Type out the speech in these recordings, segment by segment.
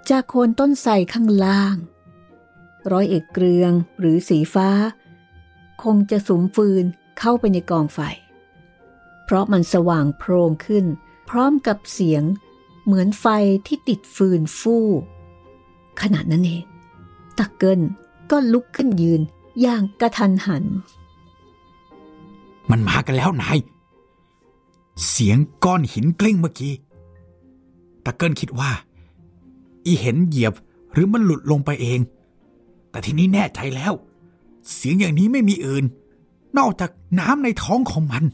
จากโคนต้นไทรข้างล่างร้อยเอกเกรืองหรือสีฟ้าคงจะสุมฟืนเข้าไปในกองไฟเพราะมันสว่างโพลงขึ้นพร้อมกับเสียงเหมือนไฟที่ติดฟืนฟู่ขณะนั้นเองตะเกิลก็ลุกขึ้นยืนอย่างกระทันหันมันมากันแล้วนายเสียงก้อนหินกลิ้งเมื่อกี้ตะเกิลคิดว่าอีเห็นเหยียบหรือมันหลุดลงไปเองแต่ทีนี้แน่ใจแล้วเสียงอย่างนี้ไม่มีอื่นนอกจากน้ำในท้องของมัน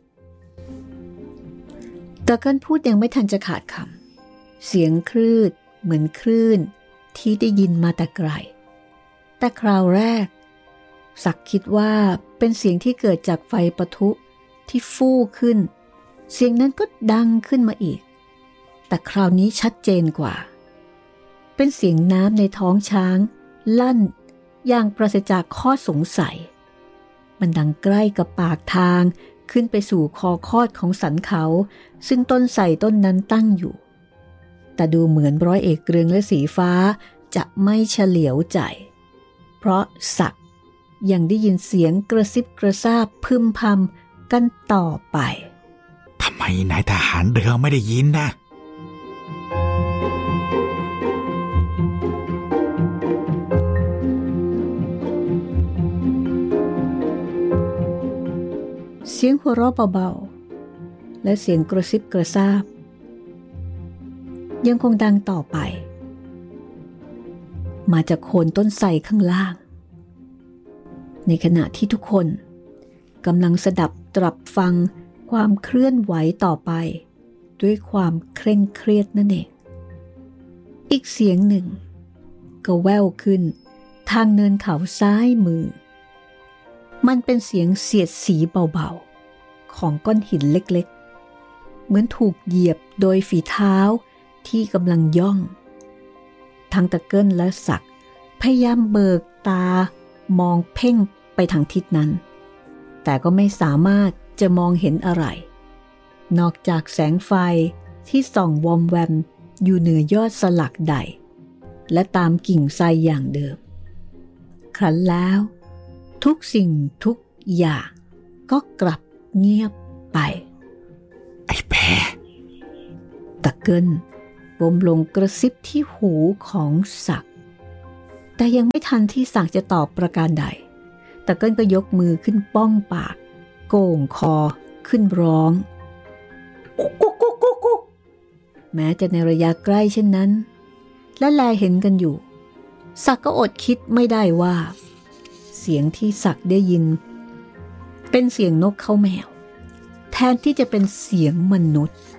ตะเกิลพูดยังไม่ทันจะขาดคำเสียงคลืดเหมือนคลื่นที่ได้ยินมาแต่ไกลแต่คราวแรกศักคิดว่าเป็นเสียงที่เกิดจากไฟปะทุที่ฟู่ขึ้นเสียงนั้นก็ดังขึ้นมาอีกแต่คราวนี้ชัดเจนกว่าเป็นเสียงน้ำในท้องช้างลั่นอย่างปราศจากข้อสงสัยมันดังใกล้กับปากทางขึ้นไปสู่คอคอดของสันเขาซึ่งต้นไทรต้นนั้นตั้งอยู่แต่ดูเหมือนร้อยเอกเกรืองและสีฟ้าจะไม่เฉลียวใจเพราะศักยังได้ยินเสียงกระซิบกระซาบพึมพำกันต่อไปทำไมนายทหารเรือไม่ได้ยินนะเสียงหัวเราะเบาๆและเสียงกระซิบกระซาบยังคงดังต่อไปมาจากโคนต้นไทรข้างล่างในขณะที่ทุกคนกำลังสดับตรับฟังความเคลื่อนไหวต่อไปด้วยความเคร่งเครียดนั่นเองอีกเสียงหนึ่งก็แว่วขึ้นทางเนินเขาซ้ายมือมันเป็นเสียงเสียดสีเบาๆของก้อนหินเล็กๆเหมือนถูกเหยียบโดยฝีเท้าที่กำลังย่องทั้งตะเกิลและศักพยายามเบิกตามองเพ่งไปทางทิศนั้นแต่ก็ไม่สามารถจะมองเห็นอะไรนอกจากแสงไฟที่ส่องวอมแวมอยู่เหนือยอดสลักใดและตามกิ่งไทรอย่างเดิมครั้นแล้วทุกสิ่งทุกอย่างก็กลับเงียบไปไอ้แพ้ตะเกิลก้มลงกระซิบที่หูของศักแต่ยังไม่ทันที่ศักจะตอบประการใดตะเกิลก็ยกมือขึ้นป้องปากโก่งคอขึ้นร้องกุ๊กกุ๊กกุ๊กกุ๊กกุ๊กแม้จะในระยะใกล้เช่นนั้นและแลเห็นกันอยู่ศักก็อดคิดไม่ได้ว่าเสียงที่ศักได้ยินเป็นเสียงนกเขาแมวแทนที่จะเป็นเสียงมนุษย์